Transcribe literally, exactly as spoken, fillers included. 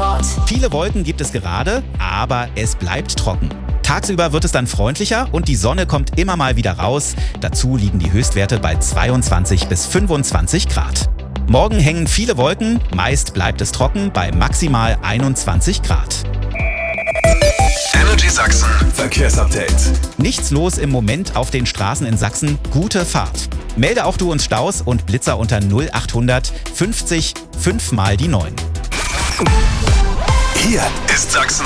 Report. Viele Wolken gibt es gerade, aber es bleibt trocken. Tagsüber wird es dann freundlicher und die Sonne kommt immer mal wieder raus. Dazu liegen die Höchstwerte bei zweiundzwanzig bis fünfundzwanzig Grad. Morgen hängen viele Wolken, meist bleibt es trocken bei maximal einundzwanzig Grad. Energy Sachsen Verkehrsupdate. Nichts los im Moment auf den Straßen in Sachsen. Gute Fahrt. Melde auch du uns Staus und Blitzer unter null achthundert fünfzig fünf mal die neun. Hier ist Sachsen